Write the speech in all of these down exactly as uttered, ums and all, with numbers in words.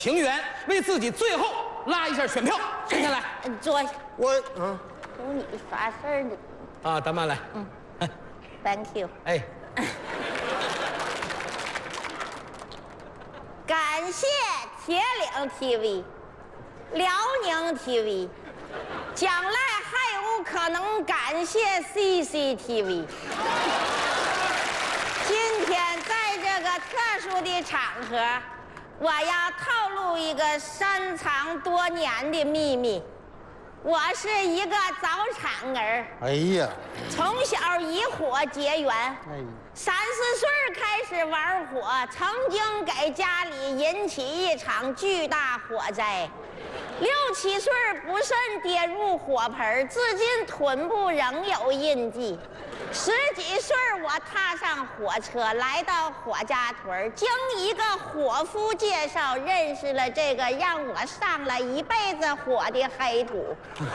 情缘，为自己最后拉一下选票。谁先来？ 坐下。 我嗯， 有你啥事儿呢？ 啊，大妈来。 嗯 ，Thank you。 哎， 感谢铁岭 T V、辽宁 T V， 将来还有可能感谢 C C T V。今天在这个特殊的场合，我要透露一个深藏多年的秘密。我是一个早产儿， 哎呀， 从小以火结缘。 哎呀， 三四岁开始玩火，曾经给家里引起一场巨大火灾。六七岁不慎跌入火盆，至今臀部仍有印记。十几岁我踏上火车，来到火家屯，经一个伙夫介绍，认识了这个让我上了一辈子火的黑土。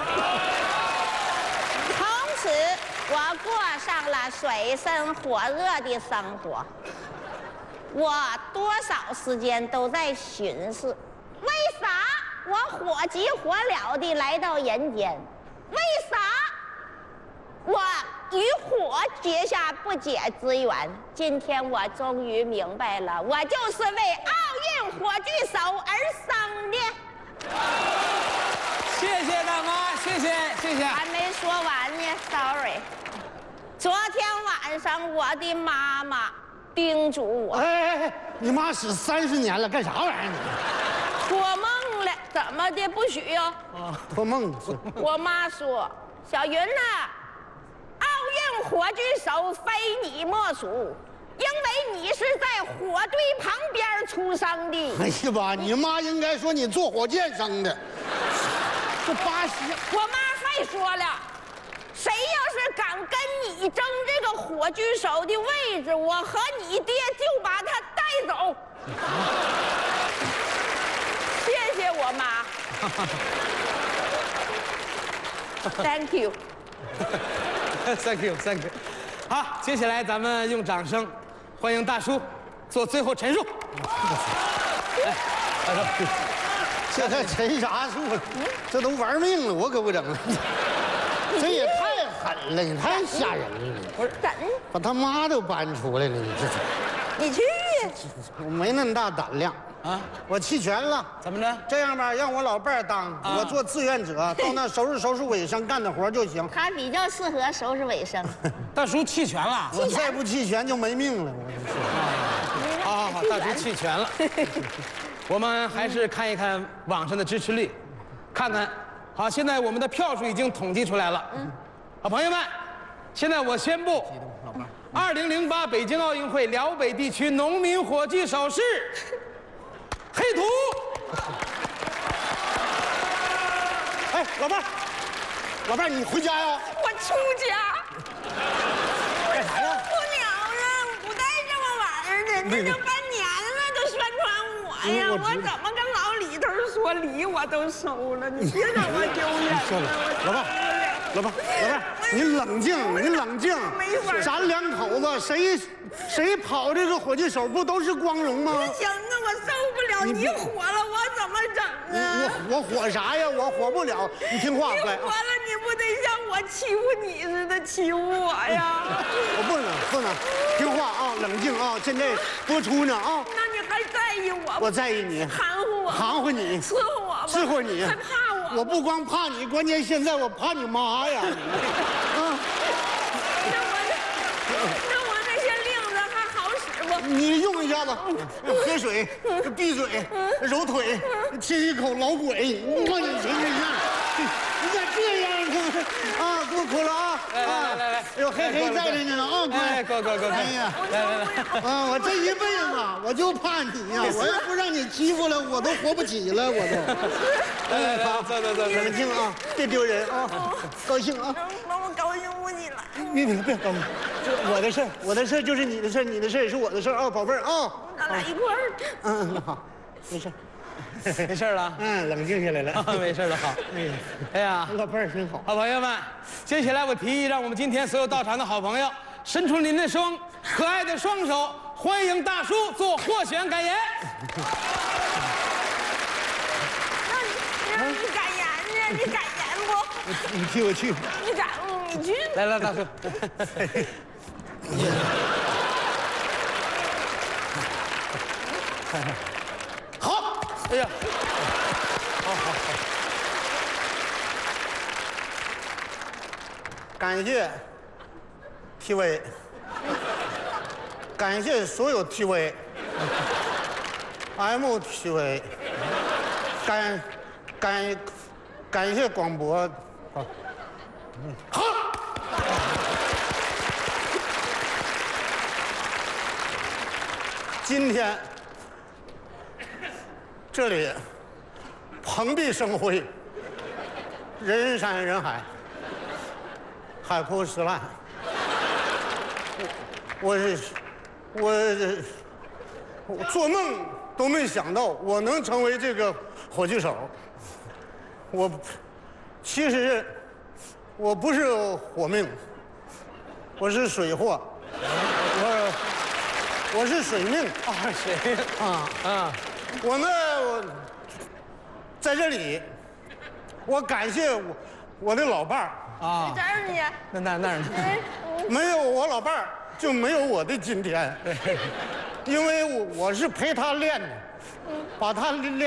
从此我过上了水深火热的生活。我多少时间都在寻思，为啥我火急火燎地来到人间？为啥我与火结下不解之缘？今天我终于明白了，我就是为奥运火炬手而生的。 谢谢大妈，谢谢谢谢。 还没说完呢 ，sorry。昨天晚上我的妈妈叮嘱我， 哎哎哎，你妈死三十年了，干啥玩意儿你？ 托梦了，怎么的不许呀？ 啊，托梦是。 我妈说：“小云呐，奥运火炬手非你莫属，因为你是在火堆旁边出生的。” 哎呀妈，你妈应该说你坐火箭生的。这巴西， 我妈还说了，谁要是敢跟你争这个火炬手的位置，我和你爹就把他带走。谢谢我妈。Thank you。 Thank you, thank you。好，接下来咱们用掌声欢迎大叔做最后陈述。来，大叔， 这还陈啥树了？这都玩命了，我可不整了。这也太狠了，你太吓人了！ 不是，怎？ 把他妈都搬出来了，你这你去呀！ 我没那么大胆量啊！ 我弃权了。 怎么着？ 这样吧，让我老伴儿当， 啊我做志愿者，到那收拾收拾卫生，干点活就行。 他比较适合收拾卫生。 大叔弃权了。 我再不弃权就没命了，我好好好，大叔弃权了。我们还是看一看网上的支持率，看看。好，现在我们的票数已经统计出来了。嗯，好，朋友们，现在我宣布，二零零八北京奥运会辽北地区农民火炬手是黑土。 哎，老伴儿，老伴儿，你回家呀？ 我出家。 干啥呀？ 不鸟啊，不带这么玩儿的，这都半年了，都宣传我呀，我怎么跟老李头说礼我都收了，你别让我丢人了。 老伴儿，老伴儿，老伴儿，您冷静，您冷静。 没法。 咱两口子谁谁跑这个火炬手不都是光荣吗？ 不行啊，我受不了，你火了，我怎么整啊？ 我我火啥呀？我火不了。你听话，来。 你火了，你不得像我欺负你似的欺负我呀？ 我不能不能，听话啊，冷静啊！现在播出呢啊。 那你还在意我？ 我在意你， 含糊我， 含糊你， 伺候我， 伺候你， 还怕我？ 我不光怕你，关键现在我怕你妈呀！啊， 那我这，那我这些令子还好使不？ 你用一下子，喝水，闭嘴，揉腿，亲一口老鬼，我你行行行，你咋这样呢？啊，给我哭了啊！ 来来来来， 哎呦，黑黑在这呢啊！ 哎，够够够！ 哎呀， 来来来， 啊，我这一辈子我就怕你呀！我要不让你欺负了，我都活不起了，我都。 来来来，走走走， 冷静啊，别丢人啊，高兴啊！ 那我高兴不起来。 别别别高兴，这我的事儿，我的事儿就是你的事儿，你的事儿也是我的事儿啊，宝贝儿啊。 咱俩一块儿。 嗯嗯，好，没事。 没事了。 嗯，冷静下来了。 没事了，好。 哎， 哎呀， 老伴儿真好。 好朋友们，接下来我提议，让我们今天所有到场的好朋友伸出您的双可爱的双手，欢迎大叔做获选感言。 你敢演不？ 你替我去。 你敢？你去。 来来，大叔。 好， 哎呀， 感谢 T V， 感谢所有 T V，M T V， 感感感谢广播。好。今天这里蓬荜生辉，人山人海，海枯石烂。我是我我做梦都没想到我能成为这个火炬手。我其实我不是火命，我是水货。我我是水命啊，谁啊啊？ 我呢，我在这里，我感谢我我的老伴儿啊这，儿呢？ 那那那儿呢？ 哎， 没有我老伴儿就没有我的今天，因为我我是陪他练的，把他练。